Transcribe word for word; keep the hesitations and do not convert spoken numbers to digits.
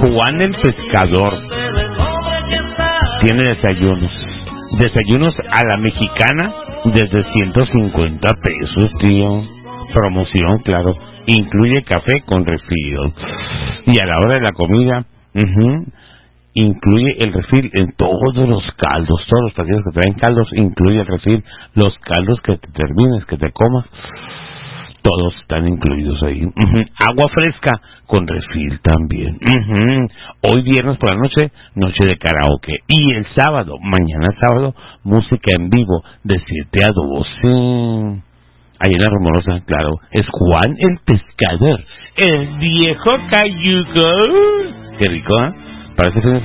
Juan el Pescador tiene desayunos. Desayunos a la mexicana desde ciento cincuenta pesos, tío. Promoción, claro. Incluye café con refil. Y a la hora de la comida, uh-huh, incluye el refil en todos los caldos. Todos los platillos que traen caldos, incluye el refil. Los caldos que te termines, que te comas, todos están incluidos ahí. Uh-huh. Agua fresca con refil también. Uh-huh. Hoy viernes por la noche, noche de karaoke. Y el sábado, mañana sábado, música en vivo de siete a doce. Ahí en la Rumorosa, claro. Es Juan el Pescador, el viejo cayuco. Qué rico, ¿eh? Parece que